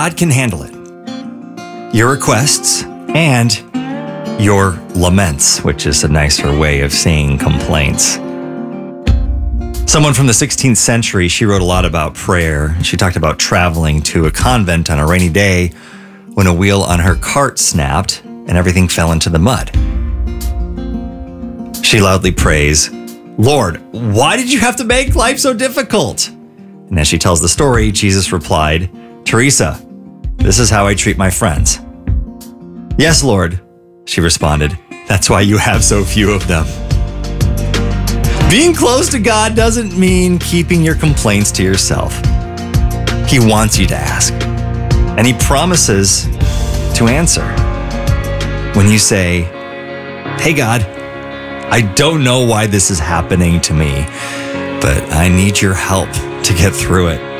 God can handle it. Your requests and your laments, which is a nicer way of saying complaints. Someone from the 16th century, she wrote a lot about prayer. She talked about traveling to a convent on a rainy day when a wheel on her cart snapped and everything fell into the mud. She loudly prays, "Lord, why did you have to make life so difficult?" And as she tells the story, Jesus replied, "Teresa, this is how I treat my friends." "Yes, Lord," she responded. "That's why you have so few of them." Being close to God doesn't mean keeping your complaints to yourself. He wants you to ask, and He promises to answer. When you say, "Hey God, I don't know why this is happening to me, but I need your help to get through it.